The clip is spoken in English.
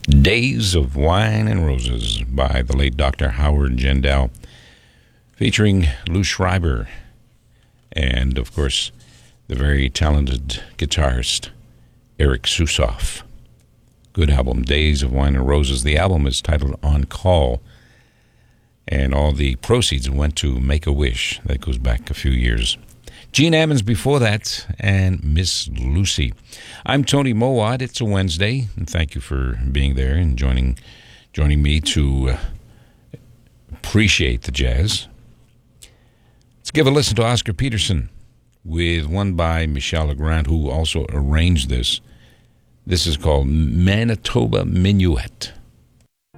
Days of Wine and Roses by the late Dr. Howard Jindal, featuring Lou Schreiber and, of course, the very talented guitarist Eric Susoff. Good album, Days of Wine and Roses. The album is titled On Call, and all the proceeds went to Make-A-Wish. That goes back a few years. Gene Ammons before that, and Miss Lucy. I'm Tony Mowat. It's a Wednesday, and thank you for being there and joining me to appreciate the jazz. Let's give a listen to Oscar Peterson with one by Michel Legrand, who also arranged this. This is called Manitoba Minuet.